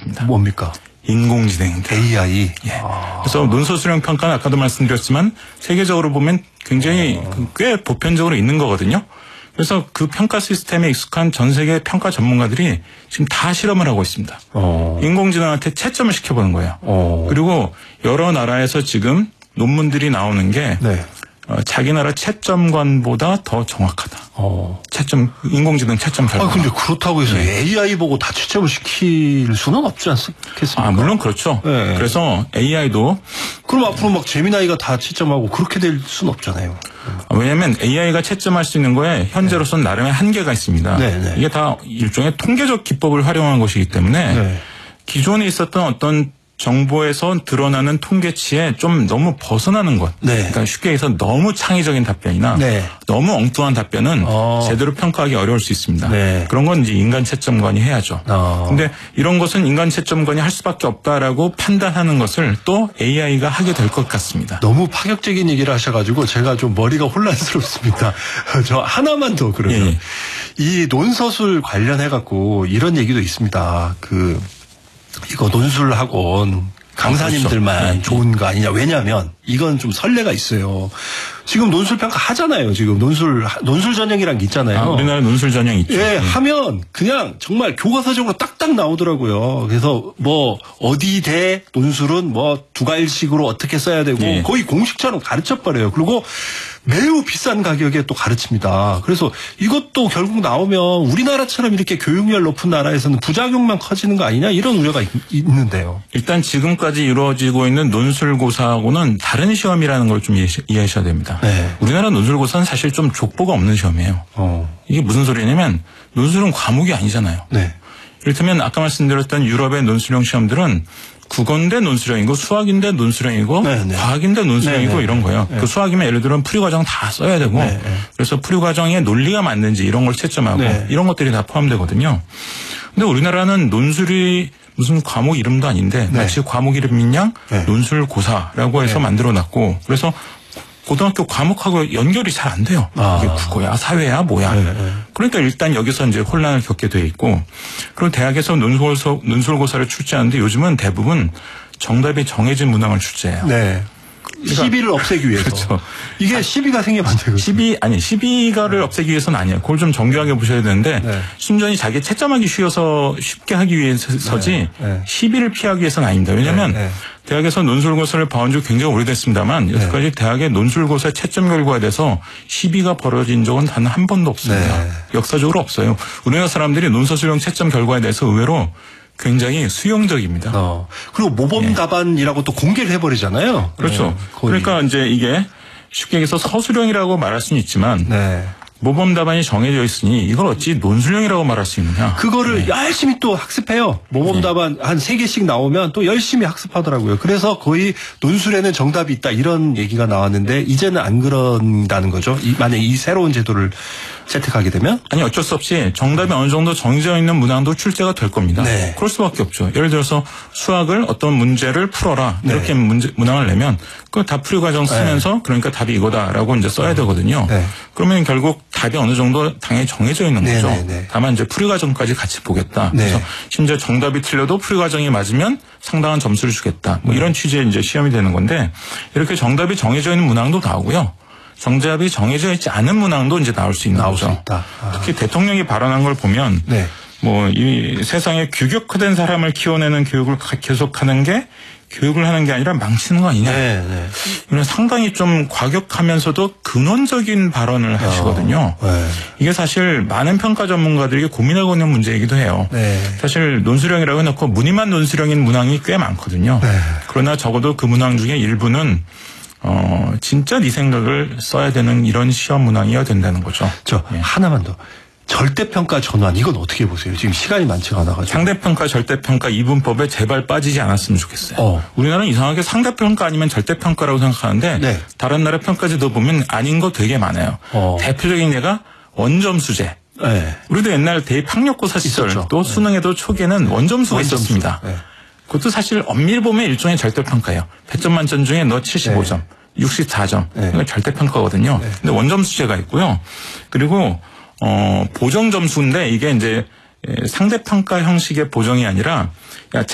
있습니다. 뭡니까? 인공지능입니다. AI. 예. 그래서 논술 수령 평가는 아까도 말씀드렸지만 세계적으로 보면 굉장히 꽤 보편적으로 있는 거거든요. 그래서 그 평가 시스템에 익숙한 전 세계 평가 전문가들이 지금 다 실험을 하고 있습니다. 인공지능한테 채점을 시켜보는 거예요. 그리고 여러 나라에서 지금 논문들이 나오는 게 네. 자기 나라 채점관보다 더 정확하다. 인공지능 채점 결과. 근데 그렇다고 해서 AI 보고 다 채점을 시킬 수는 없지 않겠습니까? 물론 그렇죠. 네. 그래서 AI도. 그럼 앞으로 막 제미나이가 다 채점하고 그렇게 될 수는 없잖아요. 왜냐하면 AI가 채점할 수 있는 거에 현재로서는 나름의 한계가 있습니다. 네. 이게 다 일종의 통계적 기법을 활용한 것이기 때문에 기존에 있었던 어떤 정보에서 드러나는 통계치에 좀 너무 벗어나는 것. 그러니까 쉽게 해서 너무 창의적인 답변이나 너무 엉뚱한 답변은 제대로 평가하기 어려울 수 있습니다. 그런 건 이제 인간 채점관이 해야죠. 근데 이런 것은 인간 채점관이 할 수밖에 없다라고 판단하는 것을 또 AI가 하게 될 것 같습니다. 너무 파격적인 얘기를 하셔가지고 제가 좀 머리가 혼란스럽습니다. 저 하나만 더 그러면. 이 논서술 관련해갖고 이런 얘기도 있습니다. 이거 논술학원 강사님들만 좋은 거 아니냐. 왜냐하면 이건 좀 선례가 있어요. 지금 논술평가 하잖아요. 지금 논술 전형이란 게 있잖아요. 우리나라 논술 전형 있죠. 하면 그냥 정말 교과서적으로 딱딱 나오더라고요. 그래서 뭐 어디 대 논술은 뭐 두 가일식으로 어떻게 써야 되고 거의 공식처럼 가르쳐버려요. 그리고 매우 비싼 가격에 또 가르칩니다. 그래서 이것도 결국 나오면 우리나라처럼 이렇게 교육열 높은 나라에서는 부작용만 커지는 거 아니냐 이런 우려가 있는데요. 일단 지금까지 이루어지고 있는 논술고사하고는 다른 시험이라는 걸 좀 이해하셔야 됩니다. 우리나라 논술고사는 사실 좀 족보가 없는 시험이에요. 이게 무슨 소리냐면 논술은 과목이 아니잖아요. 이를테면 아까 말씀드렸던 유럽의 논술형 시험들은 국어인데 논술형이고 수학인데 논술형이고 과학인데 논술형이고 이런 거예요. 그 수학이면 예를 들면 풀이과정 다 써야 되고 그래서 풀이과정의 논리가 맞는지 이런 걸 채점하고 이런 것들이 다 포함되거든요. 근데 우리나라는 논술이 무슨 과목 이름도 아닌데 마치 과목 이름인 양 논술고사라고 해서 만들어놨고 그래서 고등학교 과목하고 연결이 잘 안 돼요. 이게 국어야 사회야 뭐야. 그러니까 일단 여기서 이제 혼란을 겪게 돼 있고 그리고 대학에서 논술고사를 출제하는데 요즘은 대부분 정답이 정해진 문항을 출제해요. 시비를 없애기 위해서. 그렇죠. 이게 시비가 생기면 안 되거든요. 시비가를 없애기 위해서는 아니에요. 그걸 좀 정교하게 보셔야 되는데 순전히 자기 채점하기 쉬워서 쉽게 하기 위해서지 시비를 피하기 위해서는 아닙니다. 왜냐하면 대학에서 논술고사를 봐온 지 굉장히 오래됐습니다만 여태까지 대학의 논술고사 채점 결과에 대해서 시비가 벌어진 적은 단 한 번도 없습니다. 역사적으로 없어요. 우리나라 사람들이 논서술형 채점 결과에 대해서 의외로 굉장히 수용적입니다. 그리고 모범 답안이라고 또 공개를 해버리잖아요. 그렇죠. 그러니까 이제 이게 쉽게 얘기해서 서술형이라고 말할 수는 있지만 모범 답안이 정해져 있으니 이걸 어찌 논술형이라고 말할 수 있느냐. 그거를 열심히 또 학습해요. 모범 답안 한 3개씩 나오면 또 열심히 학습하더라고요. 그래서 거의 논술에는 정답이 있다 이런 얘기가 나왔는데 이제는 안 그런다는 거죠. 만약 이 새로운 제도를 채택하게 되면? 아니 어쩔 수 없이 정답이 어느 정도 정해져 있는 문항도 출제가 될 겁니다. 그럴 수밖에 없죠. 예를 들어서 수학을 어떤 문제를 풀어라 이렇게 문항을 내면 그 다 풀이 과정 쓰면서 그러니까 답이 이거다라고 이제 써야 되거든요. 그러면 결국 답이 어느 정도 당연히 정해져 있는 거죠. 다만 이제 풀이 과정까지 같이 보겠다. 그래서 심지어 정답이 틀려도 풀이 과정이 맞으면 상당한 점수를 주겠다. 뭐 이런 취지의 이제 시험이 되는 건데 이렇게 정답이 정해져 있는 문항도 나오고요. 정답이 정해져 있지 않은 문항도 이제 나올 수 있는 거죠. 특히 대통령이 발언한 걸 보면 뭐 이 세상에 규격화된 사람을 키워내는 교육을 계속하는 게 교육을 하는 게 아니라 망치는 거 아니냐. 이런 상당히 좀 과격하면서도 근원적인 발언을 하시거든요. 이게 사실 많은 평가 전문가들이 고민하고 있는 문제이기도 해요. 사실 논술형이라고 해놓고 무늬만 논술형인 문항이 꽤 많거든요. 그러나 적어도 그 문항 중에 일부는 진짜 네 생각을 써야 되는 이런 시험 문항이어야 된다는 거죠. 하나만 더. 절대평가 전환 이건 어떻게 보세요? 지금 시간이 많지가 않아가지고. 상대평가 절대평가 이분법에 제발 빠지지 않았으면 좋겠어요. 우리나라는 이상하게 상대평가 아니면 절대평가라고 생각하는데 다른 나라 평가제도 보면 아닌 거 되게 많아요. 대표적인 예가 원점수제. 우리도 옛날 대입학력고사 시절 또 수능에도 초기에는 원점수가 있었습니다. 그것도 사실 엄밀히 보면 일종의 절대평가예요. 100점 만점 중에 너 75점, 64점. 그러니까 절대평가거든요. 근데 원점수제가 있고요. 그리고 보정 점수인데 이게 이제 상대평가 형식의 보정이 아니라